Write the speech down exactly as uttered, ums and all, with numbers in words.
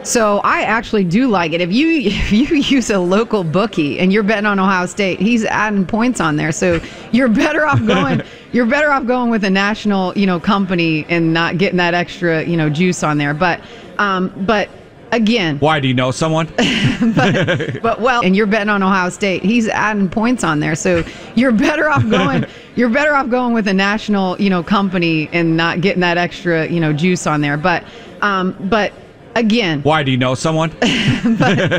So I actually do like it. If you if you use a local bookie and you're betting on Ohio State, he's adding points on there. So you're better off going. You're better off going with a national, you know, company and not getting that extra, you know, juice on there. But, um, but again, why do you know someone? but, but well, and you're betting on Ohio State, he's adding points on there. So you're better off going. You're better off going with a national, you know, company and not getting that extra, you know, juice on there. But, um, but. Again. Why do you know someone? but,